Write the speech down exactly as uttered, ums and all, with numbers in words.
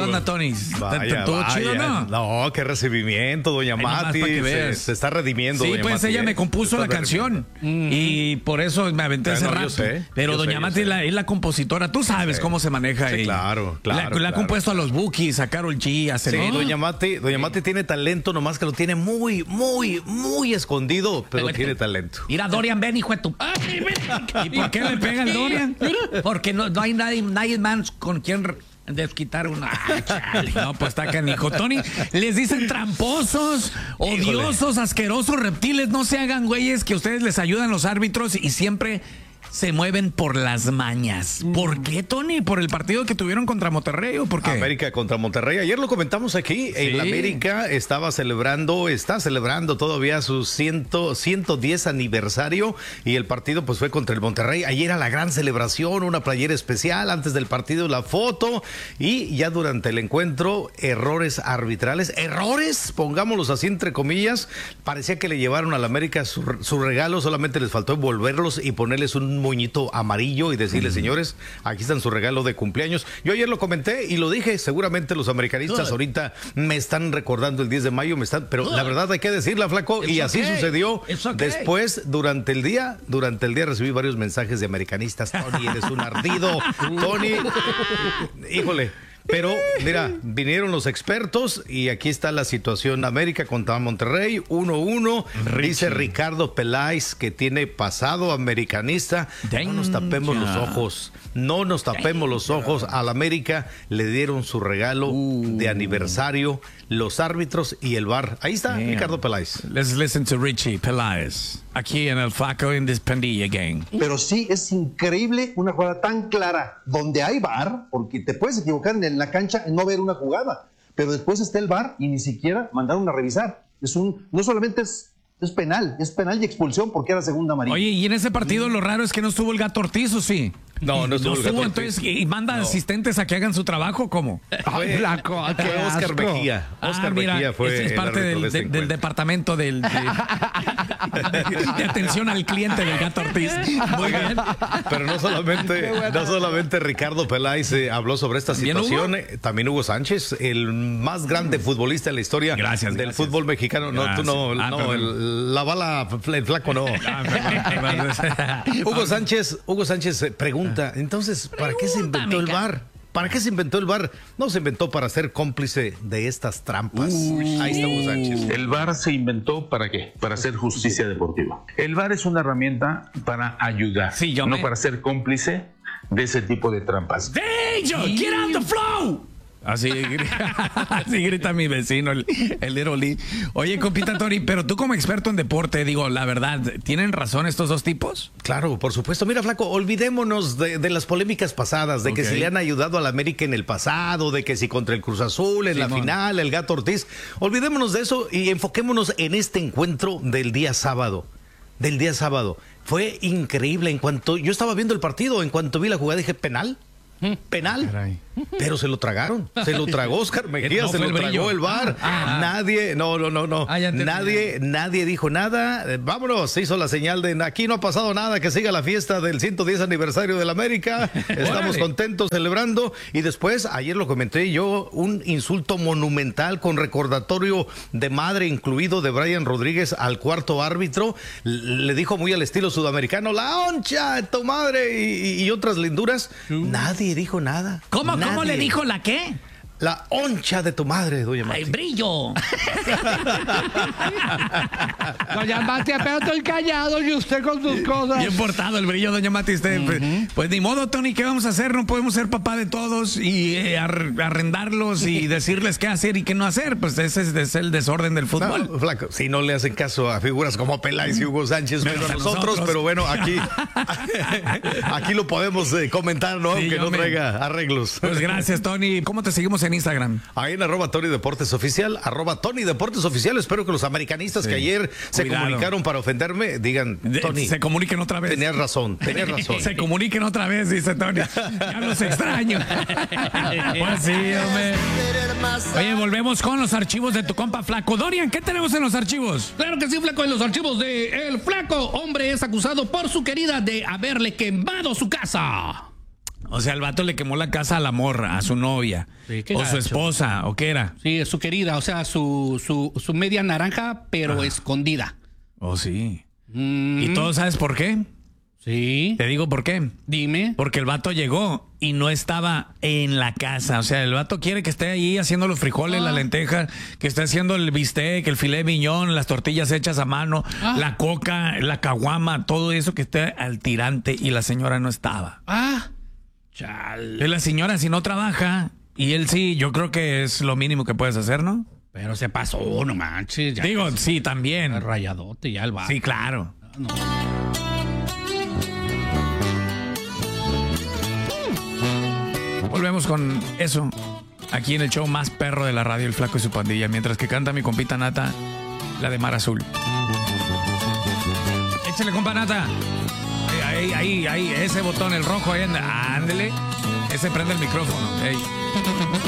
onda, Tony? Vaya, ¿Todo vaya. chido, no? No, qué recibimiento, doña Mati. Se, se está redimiendo, sí, doña pues Mati, ella ¿eh? me compuso la canción mm. y por eso me aventé Bueno, ese rap. yo sé, Pero yo doña sé, Mati sé. La, es la compositora. Tú sabes sí. cómo se maneja sí, ella. Claro, claro. La, claro. la ha compuesto a los Bookies, a Karol G, a Sí, Selena. doña Mati, doña Mati tiene talento, nomás que lo tiene muy, muy, muy escondido, pero Pero, tiene talento. Mira, Dorian, ven, hijo de tu... ¿Y por qué le pega el Dorian? Porque no, no hay nadie, nadie más con quien desquitar una... Chale, no, pues está canijo. Tony, les dicen tramposos, odiosos, Híjole. asquerosos, reptiles. No se hagan güeyes, que ustedes les ayudan los árbitros y siempre... se mueven por las mañas. ¿Por qué, Tony? ¿Por el partido que tuvieron contra Monterrey o por qué? América contra Monterrey. Ayer lo comentamos aquí. Sí. El América estaba celebrando, está celebrando todavía su ciento, ciento diez aniversario y el partido pues fue contra el Monterrey. Ayer era la gran celebración, una playera especial, antes del partido la foto y ya durante el encuentro errores arbitrales. Errores, pongámoslos así entre comillas. Parecía que le llevaron al América su, su regalo, solamente les faltó envolverlos y ponerles un moñito amarillo y decirle, mm. señores, aquí están su regalo de cumpleaños. Yo ayer lo comenté y lo dije, seguramente los americanistas Good. ahorita me están recordando el diez de mayo, me están, pero Good. la verdad hay que decirla, flaco, It's y así okay. sucedió. Okay. Después, durante el día, durante el día recibí varios mensajes de americanistas. Tony, eres un ardido. Tony, híjole. Pero, mira, vinieron los expertos y aquí está la situación. América contra Monterrey, uno uno. Dice Ricardo Peláez que tiene pasado americanista. Danger. No nos tapemos los ojos. No nos tapemos Danger. los ojos. Al América le dieron su regalo uh. de aniversario, los árbitros y el V A R. Ahí está Damn. Ricardo Peláez. Let's listen to Richie Peláez. Aquí en el Flaco in this Pandilla Gang. Pero sí, es increíble una jugada tan clara donde hay V A R, porque te puedes equivocar en la cancha en no ver una jugada, pero después está el V A R y ni siquiera mandaron a revisar. Es un, no solamente es, es penal, es penal y expulsión porque era segunda amarilla. Oye, y en ese partido lo raro es que no estuvo el Gato Ortiz, ¿o sí? No, no estuvo, no estuvo entonces, ¿y manda no. asistentes a que hagan su trabajo? ¿Cómo? Fue, Blanco, fue Oscar Mejía. Oscar ah, mira, Mejía fue es parte del, de este del departamento del, de, de atención al cliente del Gato Ortiz. Muy bien. Pero no solamente, no solamente Ricardo Peláez eh, habló sobre esta situación, eh, también Hugo Sánchez, el más grande futbolista de la historia gracias, del gracias. fútbol mexicano. No, gracias. tú no, ah, no el, la bala, el flaco no. Hugo Sánchez, Hugo Sánchez pregunta. Entonces, ¿para qué se inventó el V A R? ¿Para qué se inventó el V A R? No se inventó para ser cómplice de estas trampas. Uy, ahí está Hugo Sánchez. El V A R se inventó ¿para qué? Para hacer justicia deportiva. El V A R es una herramienta para ayudar, sí, no me... para ser cómplice de ese tipo de trampas. Danger, get out the flow. Así, así grita mi vecino, el, el Little Lee. Oye, compita Tony, pero tú como experto en deporte, digo, la verdad, ¿tienen razón estos dos tipos? Claro, por supuesto. Mira, flaco, olvidémonos de, de las polémicas pasadas, de okay. que si le han ayudado al América en el pasado, de que si contra el Cruz Azul en Simón. la final, el Gato Ortiz. Olvidémonos de eso y enfoquémonos en este encuentro del día sábado. Del día sábado. Fue increíble. En cuanto yo estaba viendo el partido, en cuanto vi la jugada, dije, ¿penal? Penal, Caray. pero se lo tragaron, se lo tragó Oscar Mejía, no se lo tragó el V A R. Ah, nadie, no, no, no, no, ah, nadie, nadie dijo nada. Vámonos, se hizo la señal de aquí no ha pasado nada, que siga la fiesta del ciento diez aniversario del América. Estamos contentos celebrando. Y después, ayer lo comenté yo, un insulto monumental con recordatorio de madre incluido de Brian Rodríguez al cuarto árbitro. Le dijo muy al estilo sudamericano, la honcha de tu madre y, y otras linduras. Uh. Nadie dijo nada. ¿Cómo, Nadie. ¿Cómo le dijo la qué? La honcha de tu madre, doña Mati. ¡Ay, brillo! Doña Mati, apenas estoy callado y usted con sus cosas. Bien portado el brillo, doña Mati. Usted, uh-huh. pues, pues ni modo, Tony, ¿qué vamos a hacer? No podemos ser papá de todos y eh, ar- arrendarlos y decirles qué hacer y qué no hacer. Pues ese es, es el desorden del fútbol. No, flaco, si no le hacen caso a figuras como Peláez y Hugo Sánchez, pero a nosotros, nosotros, pero bueno, aquí, aquí lo podemos eh, comentar, ¿no? Sí, aunque no me... traiga arreglos. Pues gracias, Tony. ¿Cómo te seguimos en Instagram? Ahí en arroba Tony Deportes Oficial, arroba Tony Deportes Oficial. Espero que los americanistas sí. que ayer se Cuidado. comunicaron para ofenderme digan, Tony, se comuniquen otra vez. Tenías razón, tenías razón. Se comuniquen otra vez, dice Tony. Ya los extraño. Pues sí, hombre. Oye, volvemos con los archivos de tu compa Flaco. Dorian, ¿qué tenemos en los archivos? Claro que sí, Flaco, en los archivos de El Flaco. Hombre es acusado por su querida de haberle quemado su casa. O sea, el vato le quemó la casa a la morra, a su novia. Sí, qué o gacho. su esposa, ¿o qué era? Sí, es su querida, o sea, su, su, su media naranja, pero Ah. escondida. Oh, sí. Mm, ¿Y todo sabes por qué? Sí. Te digo por qué. Dime. Porque el vato llegó y no estaba en la casa. O sea, el vato quiere que esté ahí haciendo los frijoles, Ah. la lenteja, que esté haciendo el bistec, el filé miñón, las tortillas hechas a mano, Ah. la coca, la caguama, todo eso que esté al tirante y la señora no estaba. Ah. Chale. Y la señora si no trabaja y él sí, yo creo que es lo mínimo que puedes hacer, ¿no? Pero se pasó, no manches. Ya Digo, sí, también. rayadote, ya el vato. Sí, claro. No. Volvemos con eso. Aquí en el show más perro de la radio, El Flaco y su pandilla. Mientras que canta mi compita Nata, la de Mar Azul. Échale, compa Nata. Ahí, ahí, ahí, ese botón, el rojo, ahí anda. Ándele. Ese prende el micrófono. Ey.